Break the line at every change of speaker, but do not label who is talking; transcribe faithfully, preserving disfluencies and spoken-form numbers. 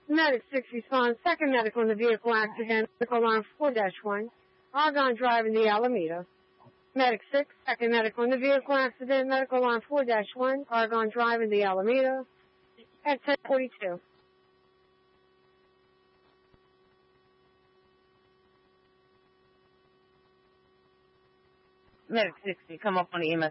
Medic six responds, second medical in the vehicle accident, medical alarm four dash one, Argonne Drive in the Alameda. Medic six, second medical in the vehicle accident, medical alarm four dash one, Argonne Drive in the Alameda at ten forty-two.
Medic sixty, come up on the E M S